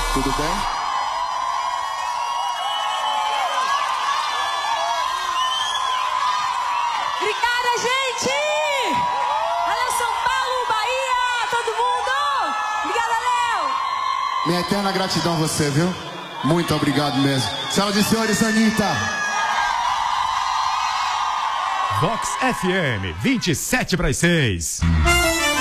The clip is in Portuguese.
Tudo bem? Obrigada, gente! Alô, São Paulo, Bahia, todo mundo! Obrigada, Léo! Minha eterna gratidão a você, viu? Muito obrigado mesmo. Senhoras e senhores, Anitta. Vox FM, 27 para as 6.